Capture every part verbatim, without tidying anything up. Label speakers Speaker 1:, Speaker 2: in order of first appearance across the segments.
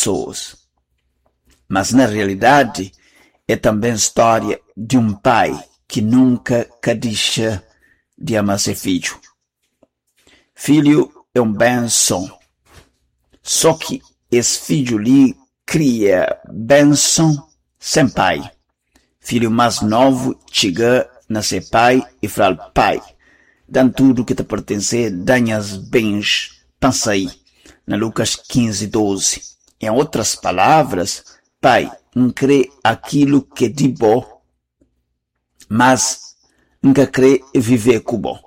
Speaker 1: pessoas. Mas na realidade é também a história de um pai que nunca deixa de amar seu filho. Filho é um bênção, só que esse filho lhe cria bênção sem pai. Filho mais novo chega na seu pai e fala: pai, dá tudo que te pertence, danhas bens, pensa aí. Na Lucas quinze, doze. Em outras palavras, pai, não crê aquilo que é de bom, mas nunca crê viver com bom.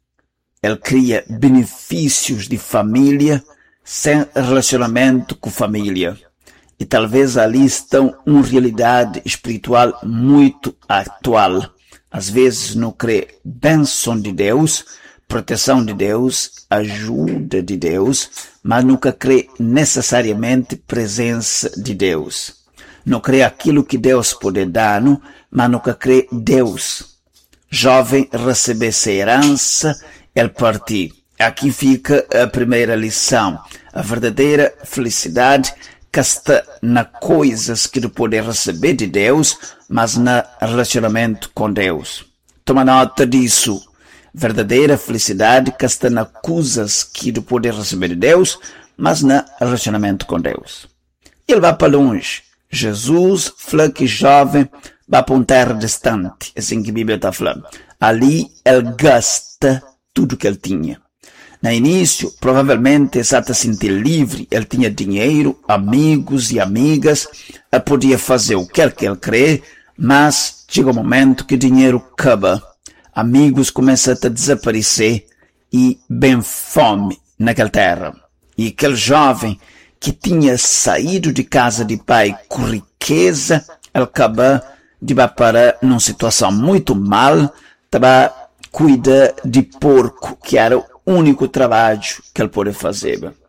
Speaker 1: Ele cria benefícios de família sem relacionamento com família. E talvez ali estão uma realidade espiritual muito atual. Às vezes não crê bênção de Deus, proteção de Deus, ajuda de Deus, mas nunca crê necessariamente presença de Deus. Não crê aquilo que Deus pode dar, mas nunca crê Deus. Jovem recebe essa herança, ele partir. Aqui fica a primeira lição. A verdadeira felicidade que está nas coisas que ele pode receber de Deus, mas no relacionamento com Deus. Toma nota disso. Verdadeira felicidade que está nas coisas que ele pode receber de Deus, mas no relacionamento com Deus. Ele vai para longe. Jesus falou que jovem vai para uma terra distante. É assim que a Bíblia está falando. Ali ele gasta tudo que ele tinha. No início, provavelmente, ele se sentir livre, ele tinha dinheiro, amigos e amigas, ele podia fazer o que ele quer, mas chega um momento que o dinheiro acaba, amigos começam a desaparecer e bem fome naquela terra. E aquele jovem que tinha saído de casa de pai com riqueza, ele acaba de parar numa situação muito mal, estava cuidar de porco, que era o único trabalho que ele pode fazer. A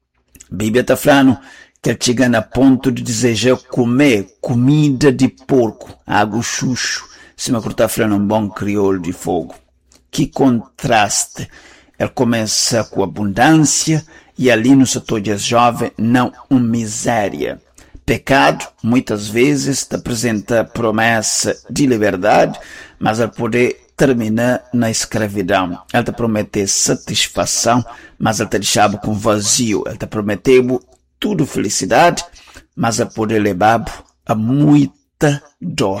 Speaker 1: Bíblia está falando que ele chega a ponto de desejar comer comida de porco, água chuchu, se me está falando um bom crioulo de fogo. Que contraste! Ele começa com abundância e ali no setor de jovem não uma miséria. Pecado, muitas vezes, te apresenta promessa de liberdade, mas ele pode terminar na escravidão. Ele te prometeu satisfação, mas ele te deixava com vazio. Ele te prometeu tudo felicidade, mas ele pode levar a muita dor.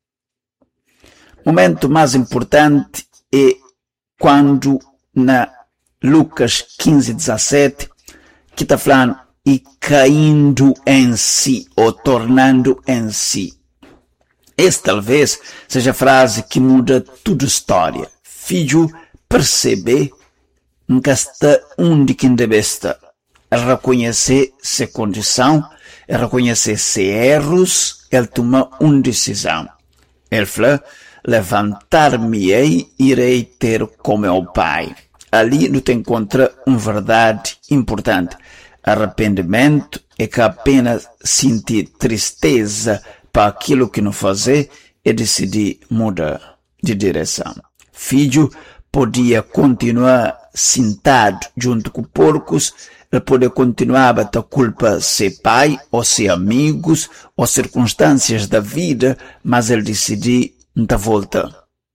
Speaker 1: O momento mais importante é quando na Lucas quinze, dezessete, que está falando e caindo em si, ou tornando em si. Essa talvez seja a frase que muda toda a história. Filho percebe que está onde quem deve estar. Ele reconhecer sua condição, ele reconhecer seus erros, ele toma uma decisão. Ele fala: levantar-me-ei e irei ter com meu pai. Ali não te encontra uma verdade importante. Arrependimento é que apenas sentir tristeza para aquilo que não fazer e decidir mudar de direção. Filho podia continuar sentado junto com porcos, ele podia continuar a ter culpa seu pai, ou seus amigos, ou circunstâncias da vida, mas ele decidiu não voltar.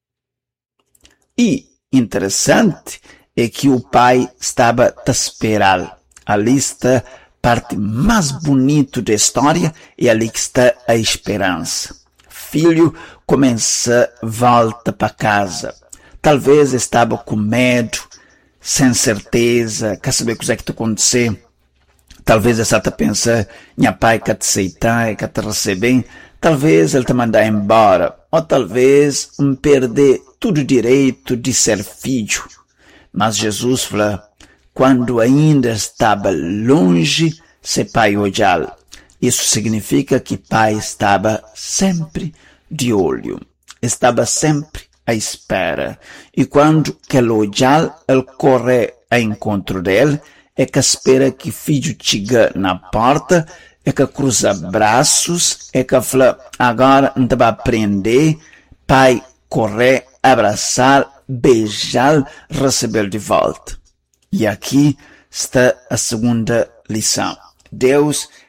Speaker 1: E interessante é que o pai estava a esperar. Ali está a parte mais bonita da história e ali que está a esperança. Filho começa a volta para casa. Talvez estava com medo, sem certeza, quer saber o que é que está acontecendo. Talvez ele está a pensar: minha pai quer te aceitar, quer te receber. Talvez ele te mandar embora. Ou talvez um perder todo o direito de ser filho. Mas Jesus fala: quando ainda estava longe, seu pai olhava. Isso significa que pai estava sempre de olho, estava sempre à espera. E quando ele olhar, ele corre ao encontro dele, é que espera que filho chegue na porta, é que cruza braços, é que fala: agora não te vai aprender. Pai corre, abraçar, beijar, receber de volta. E aqui está a segunda lição. Deus